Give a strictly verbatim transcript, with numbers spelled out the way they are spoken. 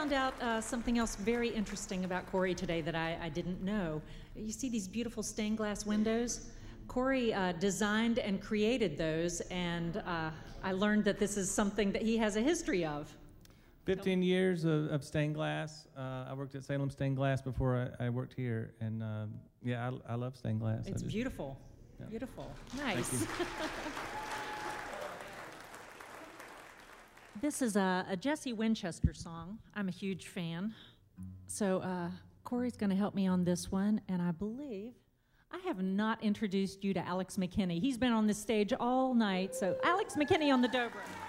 found out uh, something else very interesting about Corey today that I, I didn't know. You see these beautiful stained glass windows? Corey uh, designed and created those, and uh, I learned that this is something that he has a history of. fifteen years of, of stained glass. Uh, I worked at Salem Stained Glass before I, I worked here, and uh, yeah, I, I love stained glass. It's just, beautiful, yeah. beautiful, nice. Thank you. This is a, a Jesse Winchester song. I'm a huge fan. So uh, Corey's going to help me on this one, and I believe I have not introduced you to Alex McKinney. He's been on this stage all night, so Alex McKinney on the dobro.